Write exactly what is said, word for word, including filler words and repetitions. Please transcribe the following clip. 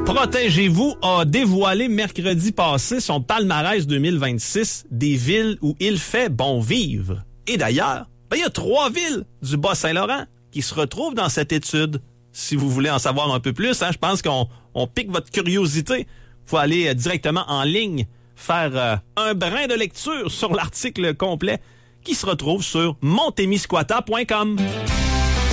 Protégez-vous a dévoilé mercredi passé son palmarès deux mille vingt-six des villes où il fait bon vivre. Et d'ailleurs, ben, il y a trois villes du Bas-Saint-Laurent qui se retrouvent dans cette étude. Si vous voulez en savoir un peu plus, hein, je pense qu'on on pique votre curiosité. Faut aller euh, directement en ligne, faire euh, un brin de lecture sur l'article complet qui se retrouve sur montemisquata point com.